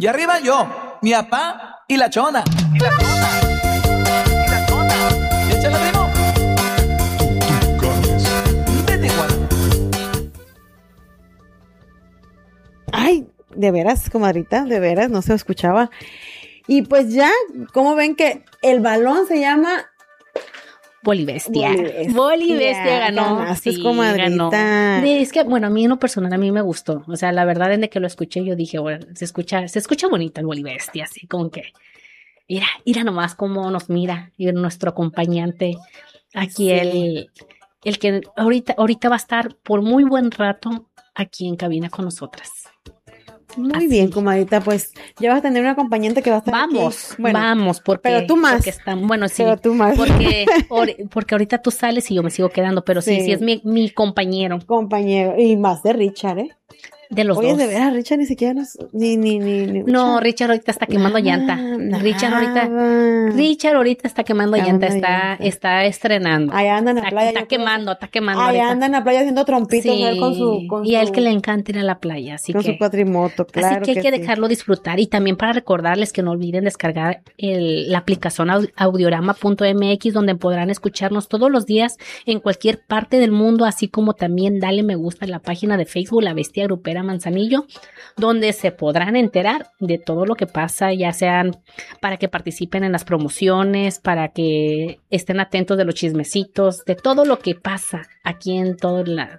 Y arriba yo, mi papá y la chona. Y la chona. Y la chona. Y échale, primo. De Tijuana. Ay, de veras, comadrita, de veras, no se escuchaba. Y pues ya, ¿cómo ven que el balón se llama? Bolibestia. Bolibestia ganó. Ganaste, comadrita. Ganó. Es que, bueno, a mí en lo personal, a mí me gustó. O sea, la verdad, desde que lo escuché, yo dije, bueno, se escucha bonito el Bolibestia, así como que, mira nomás cómo nos mira, y nuestro acompañante, aquí Sí. el que ahorita va a estar por muy buen rato aquí en cabina con nosotras. Muy Así. bien, comadrita, pues ya vas a tener un acompañante que va a estar Vamos, aquí. Bueno, vamos, porque, pero tú más. porque bueno, sí, pero tú más. porque ahorita tú sales y yo me sigo quedando, pero sí, Sí. sí es mi compañero Compañero, y más de Richard, ¿eh? de los Oye, dos. de veras, Richard ni siquiera nos, ni. No, Richard ahorita está quemando llanta. Richard ahorita está quemando llanta, está estrenando. Allá anda en la playa. Está quemando Allá ahorita. anda en la playa haciendo trompitos, Sí, él con y a él su- que le encanta ir a la playa, así con que su cuatrimoto, claro. así que hay que sí. dejarlo disfrutar. Y también para recordarles que no olviden descargar la aplicación audiorama.mx, donde podrán escucharnos todos los días en cualquier parte del mundo, así como también dale me gusta en la página de Facebook La Bestia Grupera Manzanillo, donde se podrán enterar de todo lo que pasa, ya sean para que participen en las promociones, para que estén atentos de los chismecitos, de todo lo que pasa aquí en toda